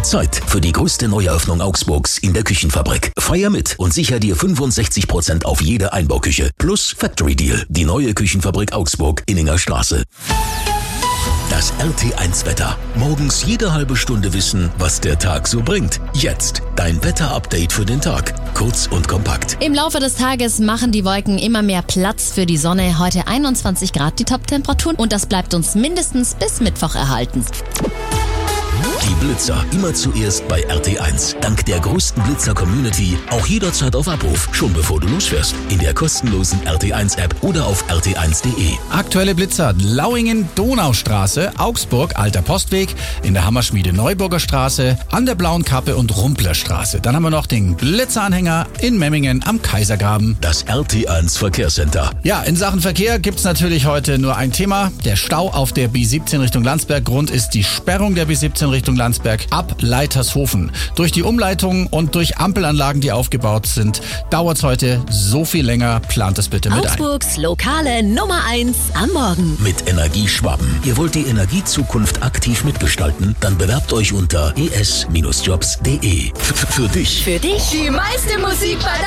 Zeit für die größte Neueröffnung Augsburgs in der Küchenfabrik. Feier mit und sicher dir 65% auf jede Einbauküche. Plus Factory Deal. Die neue Küchenfabrik Augsburg, Inninger Straße. Das RT1-Wetter. Morgens jede halbe Stunde wissen, was der Tag so bringt. Jetzt dein Wetter-Update für den Tag. Kurz und kompakt. Im Laufe des Tages machen die Wolken immer mehr Platz für die Sonne. Heute 21 Grad die Top-Temperaturen und das bleibt uns mindestens bis Mittwoch erhalten. Die Blitzer immer zuerst bei RT1. Dank der größten Blitzer-Community auch jederzeit auf Abruf, schon bevor du losfährst. In der kostenlosen RT1-App oder auf rt1.de. Aktuelle Blitzer: Lauingen, Donaustraße, Augsburg, Alter Postweg, in der Hammerschmiede Neuburger Straße, an der Blauen Kappe und Rumplerstraße. Dann haben wir noch den Blitzeranhänger in Memmingen am Kaisergraben. Das RT1 Verkehrscenter. Ja, in Sachen Verkehr gibt's natürlich heute nur ein Thema: der Stau auf der B17 Richtung Landsberg. Grund ist die Sperrung der B17 Richtung Landsberg ab Leitershofen. Durch die Umleitung und durch Ampelanlagen, die aufgebaut sind, dauert es heute so viel länger. Plant es bitte mit ein. Augsburgs lokale Nummer 1 am Morgen. Mit Energie Schwaben. Ihr wollt die Energiezukunft aktiv mitgestalten? Dann bewerbt euch unter es-jobs.de. Für dich. Für dich die meiste Musik bei